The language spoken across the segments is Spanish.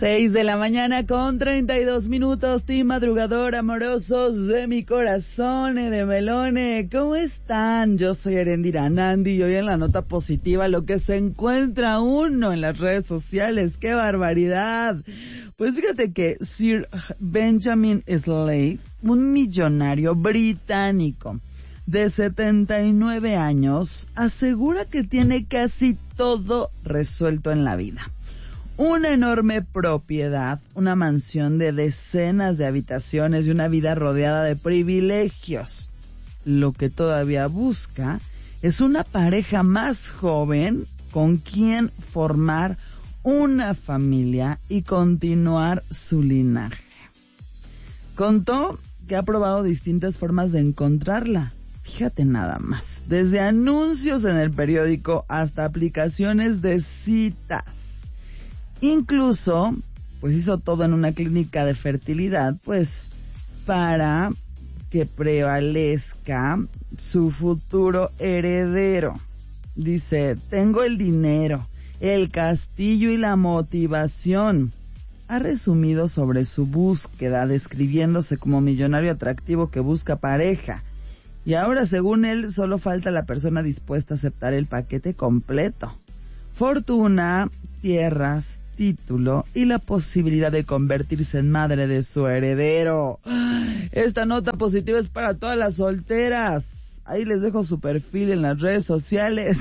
6:32 a.m, team madrugador, amorosos de mi corazón, de Melone, ¿cómo están? Yo soy Erendira Nandi y hoy en la nota positiva lo que se encuentra uno en las redes sociales, ¡qué barbaridad! Pues fíjate que Sir Benjamin Slade, un millonario británico de 79 años, asegura que tiene casi todo resuelto en la vida. Una enorme propiedad, una mansión de decenas de habitaciones y una vida rodeada de privilegios. Lo que todavía busca es una pareja más joven con quien formar una familia y continuar su linaje. Contó que ha probado distintas formas de encontrarla. Fíjate nada más, desde anuncios en el periódico hasta aplicaciones de citas. Incluso, pues hizo todo en una clínica de fertilidad, pues para que prevalezca su futuro heredero. Dice, tengo el dinero, el castillo y la motivación. Ha resumido sobre su búsqueda, describiéndose como millonario atractivo que busca pareja. Y ahora, según él, solo falta la persona dispuesta a aceptar el paquete completo. Fortuna, tierras, título y la posibilidad de convertirse en madre de su heredero. Esta nota positiva es para todas las solteras. Ahí les dejo su perfil en las redes sociales.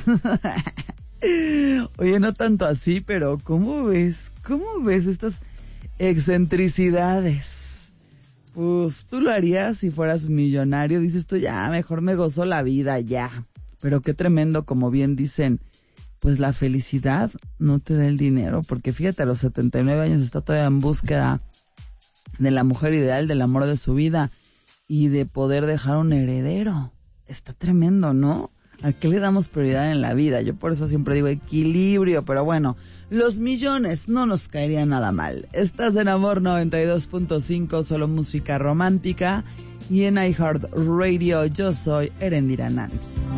Oye, no tanto así, pero ¿cómo ves? ¿Cómo ves estas excentricidades? Pues tú lo harías si fueras millonario. Dices tú, ya, mejor me gozo la vida, ya. Pero qué tremendo, como bien dicen, pues la felicidad no te da el dinero, porque fíjate, a los 79 años está todavía en búsqueda de la mujer ideal, del amor de su vida y de poder dejar un heredero. Está tremendo, ¿no? ¿A qué le damos prioridad en la vida? Yo por eso siempre digo equilibrio, pero bueno, los millones no nos caerían nada mal. Estás en Amor 92.5, solo música romántica, y en iHeartRadio. Yo soy Erendira Nandi.